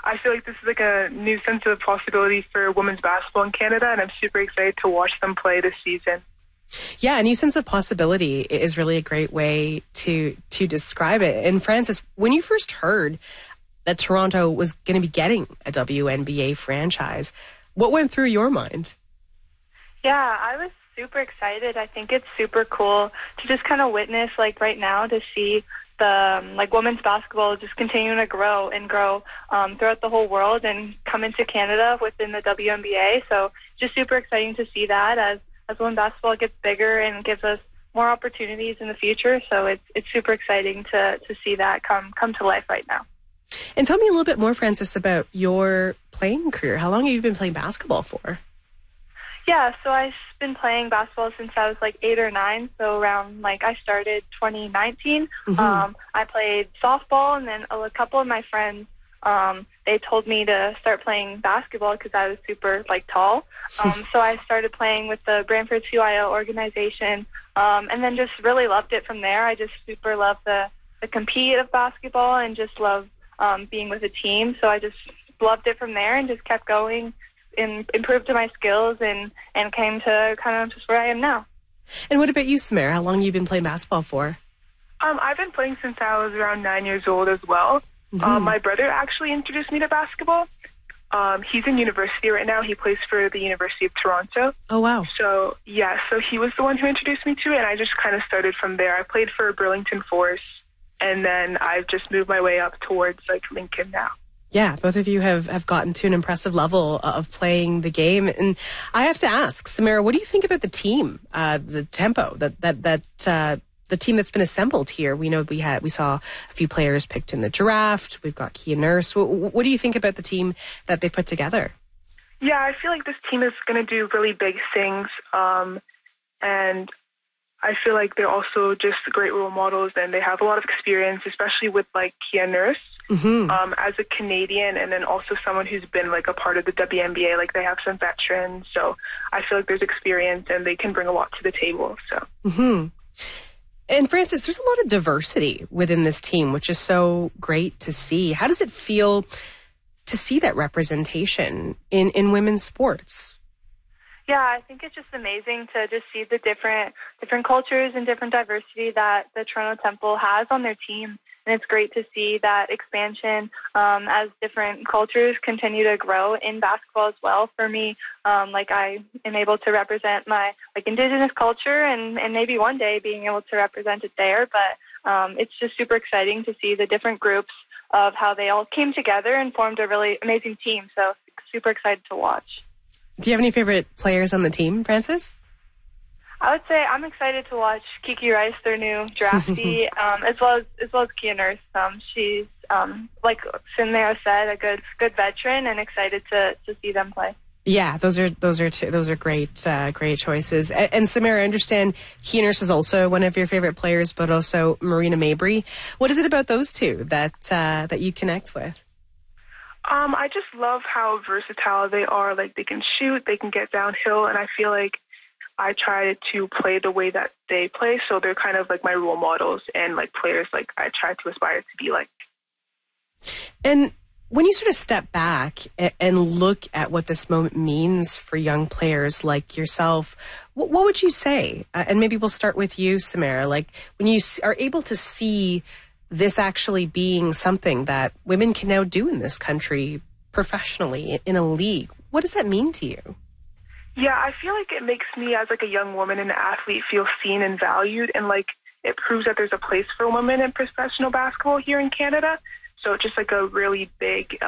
I feel like this is like a new sense of possibility for women's basketball in Canada, and I'm super excited to watch them play this season. Yeah, a new sense of possibility is really a great way to describe it. And Frances, when you first heard that Toronto was going to be getting a WNBA franchise, what went through your mind? Yeah, I was super excited. I think it's super cool to just kind of witness, like right now, to see the women's basketball just continuing to grow throughout the whole world and come into Canada within the WNBA. So just super exciting to see that as women's basketball gets bigger and gives us more opportunities in the future. So it's super exciting to see that come to life right now. And tell me a little bit more, Frances, about your playing career. How long have you been playing basketball for? Yeah, so I've been playing basketball since I was 8 or 9. So around I started 2019. Mm-hmm. I played softball, and then a couple of my friends they told me to start playing basketball because I was super tall. So I started playing with the Brantford CYO organization, and then just really loved it from there. I just super love the compete of basketball and just love being with a team. So I just loved it from there and just kept going and improved my skills and came to kind of just where I am now. And what about you, Samara? How long have you been playing basketball for? I've been playing since I was around 9 years old as well. Mm-hmm. My brother actually introduced me to basketball. He's in university right now. He plays for the University of Toronto. Oh, wow. So he was the one who introduced me to it, and I just kind of started from there. I played for Burlington Force, and then I've just moved my way up towards Lincoln now. Yeah, both of you have gotten to an impressive level of playing the game. And I have to ask, Samara, what do you think about the team, the tempo, the team that's been assembled here? We know we saw a few players picked in the draft. We've got Kia Nurse. What do you think about the team that they put together? Yeah, I feel like this team is going to do really big things. And I feel like they're also just great role models, and they have a lot of experience, especially with Kia Nurse. Mm-hmm. As a Canadian, and then also someone who's been a part of the WNBA. They have some veterans, so I feel like there's experience and they can bring a lot to the table. So. Mm-hmm. And Frances, there's a lot of diversity within this team, which is so great to see. How does it feel to see that representation in women's sports? Yeah, I think it's just amazing to just see the different cultures and different diversity that the Toronto Temple has on their team. And it's great to see that expansion as different cultures continue to grow in basketball as well. For me, I am able to represent my Indigenous culture and maybe one day being able to represent it there. But it's just super exciting to see the different groups of how they all came together and formed a really amazing team. So super excited to watch. Do you have any favorite players on the team, Frances? I would say I'm excited to watch Kiki Rice, their new draftee, as well as Kia Nurse. She's like Samara said, a good veteran, and excited to see them play. Yeah, those are great choices. And Samara, I understand Kia Nurse is also one of your favorite players, but also Marina Mabrey. What is it about those two that you connect with? I just love how versatile they are. They can shoot, they can get downhill, and I feel like I try to play the way that they play, so they're kind of my role models and players I try to aspire to be like. And when you sort of step back and look at what this moment means for young players like yourself, what would you say? And maybe we'll start with you, Samara. When you are able to see this actually being something that women can now do in this country professionally in a league, what does that mean to you? Yeah, I feel like it makes me as a young woman and an athlete feel seen and valued, and it proves that there's a place for women in professional basketball here in Canada. So it's just a really big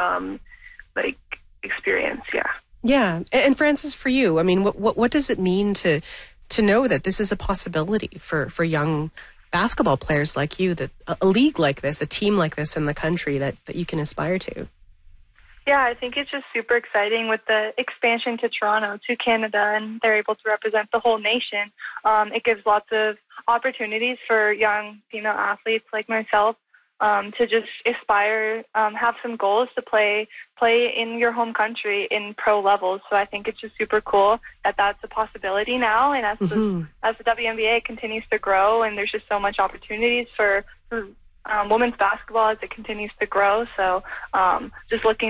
experience, yeah. Yeah, and Frances, for you, I mean, what does it mean to know that this is a possibility for young basketball players like you, that a league like this, a team like this in the country that you can aspire to? Yeah, I think it's just super exciting with the expansion to Toronto, to Canada, and they're able to represent the whole nation. It gives lots of opportunities for young female athletes like myself to just aspire, have some goals to play in your home country in pro levels. So I think it's just super cool that that's a possibility now. And as the WNBA continues to grow, and there's just so much opportunities for women's basketball as it continues to grow. So just looking